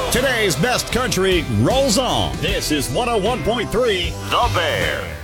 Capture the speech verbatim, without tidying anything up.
Today's best country rolls on. This is one oh one point three The Bear.